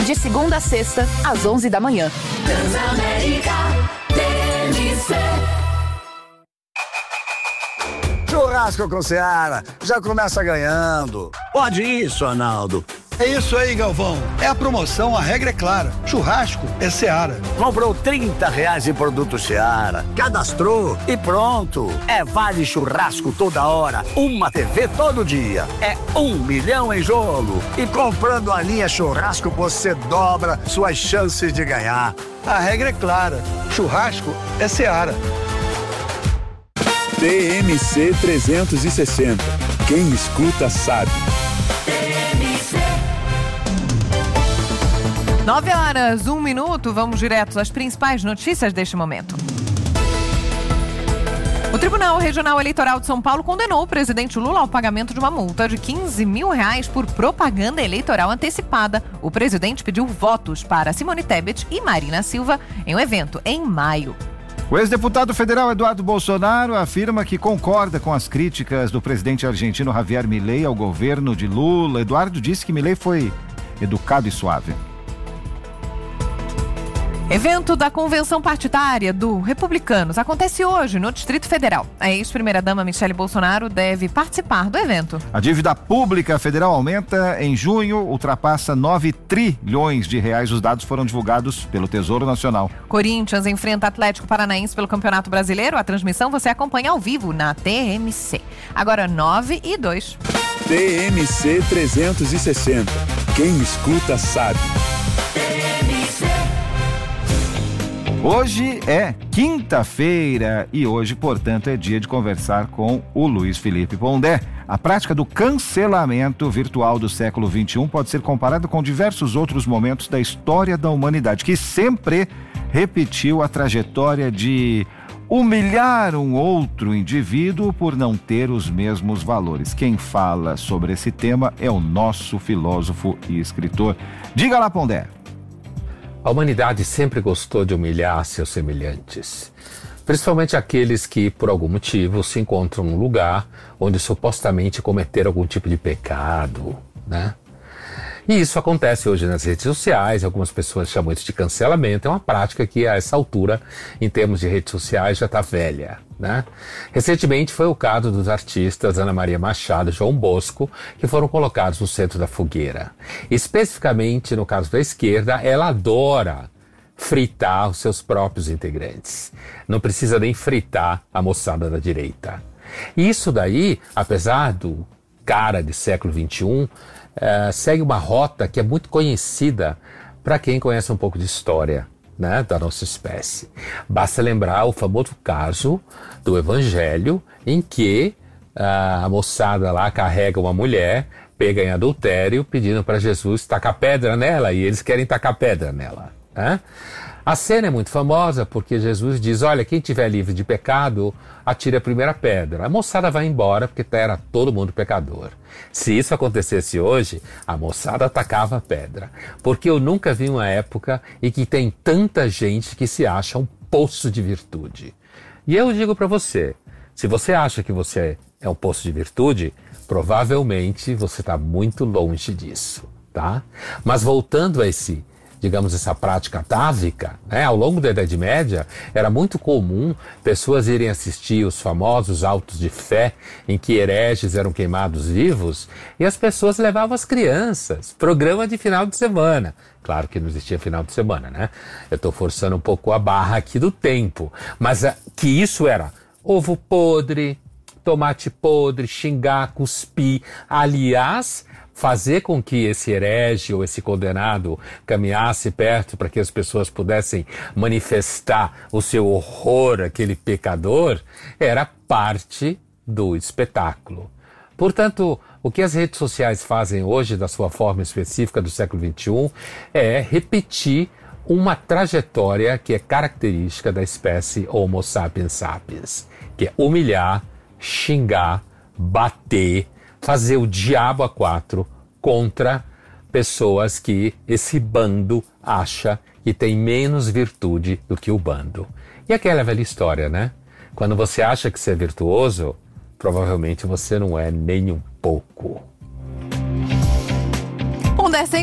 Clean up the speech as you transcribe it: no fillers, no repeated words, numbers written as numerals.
de segunda a sexta, às 11 da manhã. Transamérica TNC. Churrasco com Seara, já começa ganhando. Pode isso, Arnaldo. É isso aí, Galvão. É a promoção, a regra é clara. Churrasco é Seara. Comprou R$30 em produto Seara, cadastrou e pronto. É vale churrasco toda hora, uma TV todo dia. É 1 milhão em jogo. E comprando a linha churrasco, você dobra suas chances de ganhar. A regra é clara. Churrasco é Seara. TMC 360. Quem escuta sabe. 9h01. Vamos direto às principais notícias deste momento. O Tribunal Regional Eleitoral de São Paulo condenou o presidente Lula ao pagamento de uma multa de R$15 mil por propaganda eleitoral antecipada. O presidente pediu votos para Simone Tebet e Marina Silva em um evento em maio. O ex-deputado federal Eduardo Bolsonaro afirma que concorda com as críticas do presidente argentino Javier Milei ao governo de Lula. Eduardo disse que Milei foi educado e suave. Evento da convenção partidária do Republicanos acontece hoje no Distrito Federal. A ex-primeira-dama Michele Bolsonaro deve participar do evento. A dívida pública federal aumenta em junho, ultrapassa R$9 trilhões. Os dados foram divulgados pelo Tesouro Nacional. Corinthians enfrenta Atlético Paranaense pelo Campeonato Brasileiro. A transmissão você acompanha ao vivo na TMC. Agora 9h02. TMC 360. Quem escuta sabe. Hoje é quinta-feira e hoje, portanto, é dia de conversar com o Luiz Felipe Pondé. A prática do cancelamento virtual do século XXI pode ser comparada com diversos outros momentos da história da humanidade, que sempre repetiu a trajetória de humilhar um outro indivíduo por não ter os mesmos valores. Quem fala sobre esse tema é o nosso filósofo e escritor. Diga lá, Pondé. A humanidade sempre gostou de humilhar seus semelhantes, principalmente aqueles que, por algum motivo, se encontram num lugar onde supostamente cometeram algum tipo de pecado, né? E isso acontece hoje nas redes sociais, algumas pessoas chamam isso de cancelamento, é uma prática que a essa altura, em termos de redes sociais, já está velha, né? Recentemente foi o caso dos artistas Ana Maria Machado e João Bosco, que foram colocados no centro da fogueira. Especificamente no caso da esquerda, ela adora fritar os seus próprios integrantes. Não precisa nem fritar a moçada da direita. E isso daí, apesar do cara de século XXI, segue uma rota que é muito conhecida para quem conhece um pouco de história, né, da nossa espécie. Basta lembrar o famoso caso do Evangelho, em que a moçada lá carrega uma mulher, pega em adultério, pedindo para Jesus tacar pedra nela, e eles querem tacar pedra nela, né? A cena é muito famosa porque Jesus diz, olha, quem tiver livre de pecado, atire a primeira pedra. A moçada vai embora porque era todo mundo pecador. Se isso acontecesse hoje, a moçada atacava a pedra. Porque eu nunca vi uma época em que tem tanta gente que se acha um poço de virtude. E eu digo para você, se você acha que você é um poço de virtude, provavelmente você está muito longe disso, tá? Mas voltando a essa prática atávica, né? Ao longo da Idade Média, era muito comum pessoas irem assistir os famosos autos de fé, em que hereges eram queimados vivos, e as pessoas levavam as crianças, programa de final de semana. Claro que não existia final de semana, né? Eu estou forçando um pouco a barra aqui do tempo, mas que isso era ovo podre, tomate podre, xingar, cuspir, aliás, fazer com que esse herege ou esse condenado caminhasse perto para que as pessoas pudessem manifestar o seu horror àquele pecador, era parte do espetáculo. Portanto, o que as redes sociais fazem hoje, da sua forma específica do século XXI, é repetir uma trajetória que é característica da espécie Homo sapiens sapiens, que é humilhar, xingar, bater, fazer o diabo a quatro contra pessoas que esse bando acha que tem menos virtude do que o bando. E aquela velha história, né? Quando você acha que você é virtuoso, provavelmente você não é nem um pouco.